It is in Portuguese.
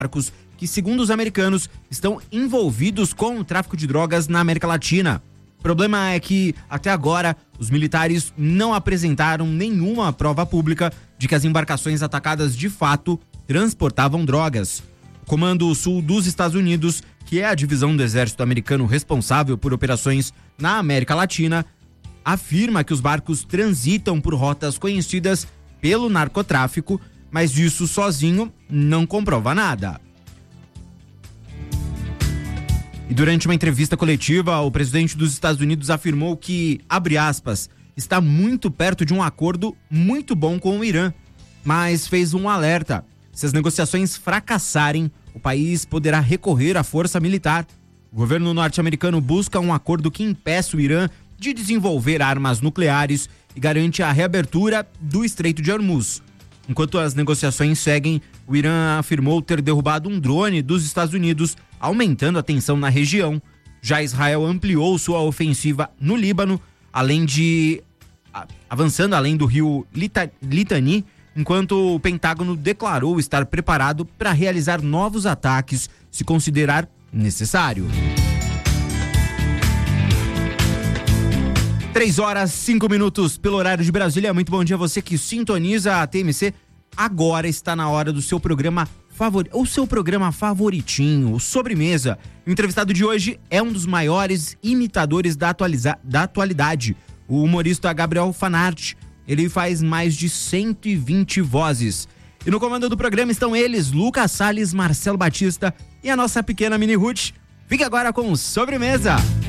barcos que, segundo os americanos, estão envolvidos com o tráfico de drogas na América Latina. O problema é que, até agora, os militares não apresentaram nenhuma prova pública de que as embarcações atacadas de fato transportavam drogas. O Comando Sul dos Estados Unidos, que é a divisão do exército americano responsável por operações na América Latina, afirma que os barcos transitam por rotas conhecidas pelo narcotráfico, mas isso sozinho não comprova nada. E durante uma entrevista coletiva, o presidente dos Estados Unidos afirmou que, abre aspas, está muito perto de um acordo muito bom com o Irã, mas fez um alerta. Se as negociações fracassarem, o país poderá recorrer à força militar. O governo norte-americano busca um acordo que impeça o Irã de desenvolver armas nucleares e garante a reabertura do Estreito de Hormuz. Enquanto as negociações seguem, o Irã afirmou ter derrubado um drone dos Estados Unidos, aumentando a tensão na região. Já Israel ampliou sua ofensiva no Líbano, avançando além do rio Litani, enquanto o Pentágono declarou estar preparado para realizar novos ataques, se considerar necessário. 3h05 pelo horário de Brasília. Muito bom dia a você que sintoniza a TMC. Agora está na hora do seu programa favorito, ou seu programa favoritinho, o Sobremesa. O entrevistado de hoje é um dos maiores imitadores da atualidade, o humorista Gabriel Fanart. Ele faz mais de 120 vozes. E no comando do programa estão eles, Lucas Salles, Marcelo Batista e a nossa pequena Mini Ruth. Fique agora com o Sobremesa.